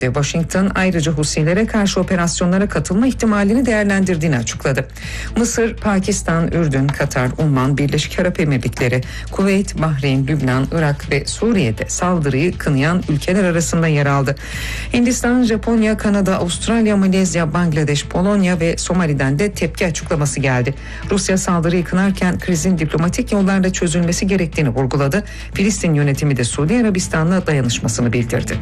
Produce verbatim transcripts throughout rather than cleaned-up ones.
Washington ayrıca Husilere karşı operasyonlara katılma ihtimalini değerlendirdiğini açıkladı. Mısır, Pakistan, Ürdün, Katar, Umman, Birleşik Arap Emirlikleri, Kuveyt, Bahreyn, Lübnan, Irak ve Suriye'de saldırıyı kınayan ülkeler arasında yer aldı. Hindistan, Japonya, Kanada, Avustralya, Malezya, Bangladeş, Polonya ve Somali'den de tepki açıklaması geldi. Rusya saldırıyı kınarken krizin diplomatik yollarla çözülmesi gerektiğini vurguladı. Filistin yönetimi de Suudi Arabistan'la dayanışmasını bildirdi.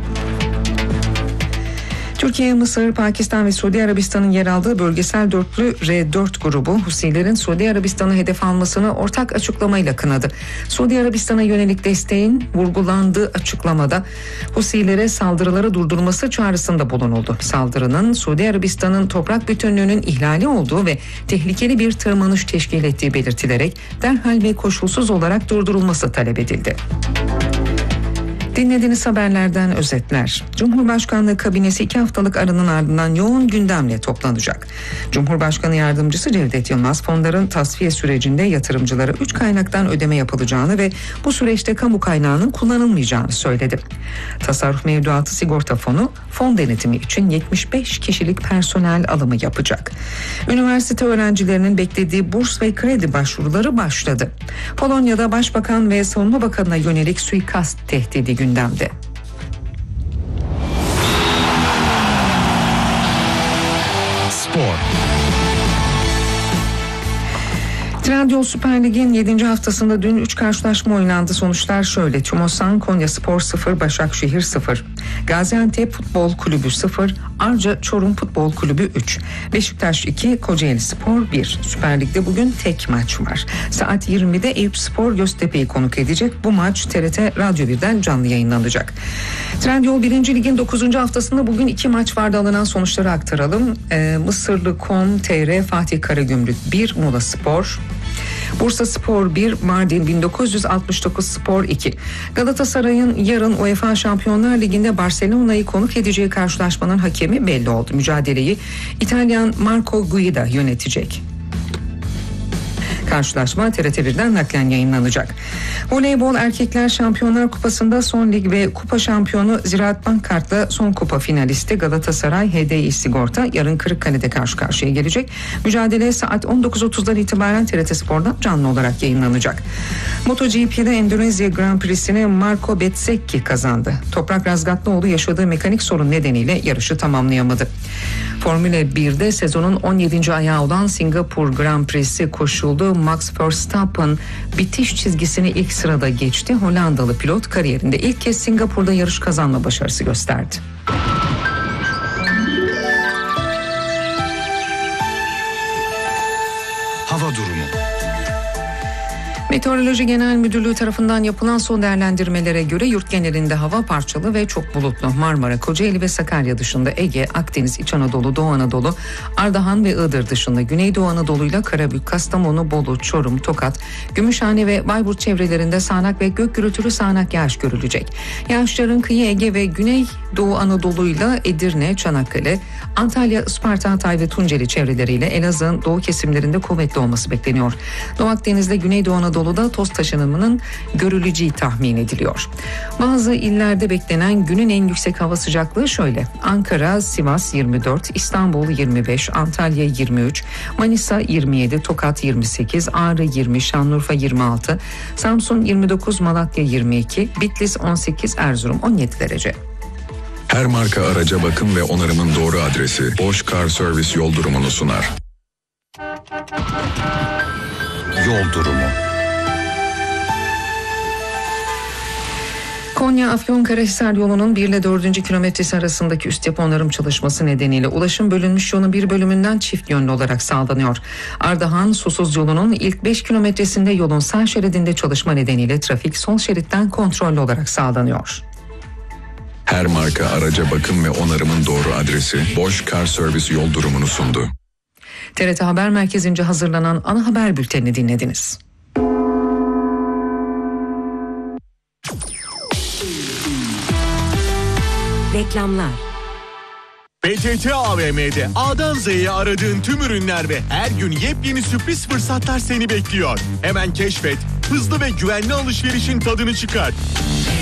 Türkiye, Mısır, Pakistan ve Suudi Arabistan'ın yer aldığı bölgesel dörtlü R dört grubu Husilerin Suudi Arabistan'ı hedef almasını ortak açıklamayla kınadı. Suudi Arabistan'a yönelik desteğin vurgulandığı açıklamada Husilere saldırıları durdurması çağrısında bulunuldu. Saldırının Suudi Arabistan'ın toprak bütünlüğünün ihlali olduğu ve tehlikeli bir tırmanış teşkil ettiği belirtilerek derhal ve koşulsuz olarak durdurulması talep edildi. Dinlediğiniz haberlerden özetler. Cumhurbaşkanlığı kabinesi iki haftalık aranın ardından yoğun gündemle toplanacak. Cumhurbaşkanı Yardımcısı Cevdet Yılmaz, fonların tasfiye sürecinde yatırımcılara üç kaynaktan ödeme yapılacağını ve bu süreçte kamu kaynağının kullanılmayacağını söyledi. Tasarruf Mevduatı Sigorta Fonu, fon denetimi için yetmiş beş kişilik personel alımı yapacak. Üniversite öğrencilerinin beklediği burs ve kredi başvuruları başladı. Polonya'da Başbakan ve Savunma Bakanı'na yönelik suikast tehdidi gündemde. Spor. Trendyol Süper Lig'in yedinci haftasında dün üç karşılaşma oynandı. Sonuçlar şöyle: Tümosan Konyaspor sıfır, Başakşehir sıfır, Gaziantep Futbol Kulübü sıfır, Arca Çorum Futbol Kulübü üç, Beşiktaş iki, Kocaelispor bir. Süper Lig'de bugün tek maç var. Saat yirmide Eyüpspor Göztepe'yi konuk edecek. Bu maç T R T Radyo birden canlı yayınlanacak. Trendyol birinci Lig'in dokuzuncu haftasında bugün iki maç vardı. Alınan sonuçları aktaralım. Ee, Mısırlı Kom T R Fatih Karagümrük bir, Muğlaspor, Bursaspor bir, Mardin bin dokuz yüz altmış dokuz Spor iki. Galatasaray'ın yarın UEFA Şampiyonlar Ligi'nde Barcelona'yı konuk edeceği karşılaşmanın hakemi belli oldu. Mücadeleyi İtalyan Marco Guida yönetecek. Karşılaşma T R T birden naklen yayınlanacak. Voleybol Erkekler Şampiyonlar Kupası'nda son lig ve kupa şampiyonu Ziraat Bankart'la son kupa finalisti Galatasaray H D İ Sigorta yarın Kırıkkale'de karşı karşıya gelecek. Mücadele saat on dokuz otuzdan itibaren T R T Spor'dan canlı olarak yayınlanacak. MotoGP'de Endonezya Grand Prix'sini Marco Bezzecchi kazandı. Toprak Razgatlıoğlu yaşadığı mekanik sorun nedeniyle yarışı tamamlayamadı. Formula birde sezonun on yedinci ayağı olan Singapur Grand Prix'si koşuldu. Max Verstappen bitiş çizgisini ilk sırada geçti. Hollandalı pilot kariyerinde ilk kez Singapur'da yarış kazanma başarısı gösterdi. Hava durumu. Meteoroloji Genel Müdürlüğü tarafından yapılan son değerlendirmelere göre yurt genelinde hava parçalı ve çok bulutlu. Marmara, Kocaeli ve Sakarya dışında Ege, Akdeniz, İç Anadolu, Doğu Anadolu, Ardahan ve Iğdır dışında Güneydoğu Anadolu'yla Karabük, Kastamonu, Bolu, Çorum, Tokat, Gümüşhane ve Bayburt çevrelerinde sağanak ve gök gürültülü sağanak yağış görülecek. Yağışların kıyı Ege ve Güneydoğu Anadolu'yla Edirne, Çanakkale, Antalya, Isparta, Hatay ve Tunceli çevreleriyle Elazığ'ın doğu kesimlerinde kuvvetli olması bekleniyor. Doğu Akdeniz'de Güneydoğu Anadolu'da toz taşınımının görüleceği tahmin ediliyor. Bazı illerde beklenen günün en yüksek hava sıcaklığı şöyle: Ankara, Sivas yirmi dört, İstanbul yirmi beş, Antalya yirmi üç, Manisa yirmi yedi, Tokat yirmi sekiz, Ağrı yirmi, Şanlıurfa yirmi altı, Samsun yirmi dokuz, Malatya yirmi iki, Bitlis on sekiz, Erzurum on yedi derece. Her marka araca bakım ve onarımın doğru adresi Bosch Car Service yol durumunu sunar. Yol durumu. Konya-Afyonkarahisar yolunun bir ile dördüncü kilometresi arasındaki üst yapı onarım çalışması nedeniyle ulaşım bölünmüş yolun bir bölümünden çift yönlü olarak sağlanıyor. Ardahan-Susuz yolunun ilk beş kilometresinde yolun sağ şeridinde çalışma nedeniyle trafik sol şeritten kontrollü olarak sağlanıyor. Her marka araca bakım ve onarımın doğru adresi Bosch Car Service yol durumunu sundu. T R T Haber Merkezi'nce hazırlanan ana haber bültenini dinlediniz. Reklamlar. B T T A V M'de A'dan Z'ye aradığın tüm ürünler ve her gün yepyeni sürpriz fırsatlar seni bekliyor. Hemen keşfet, hızlı ve güvenli alışverişin tadını çıkar.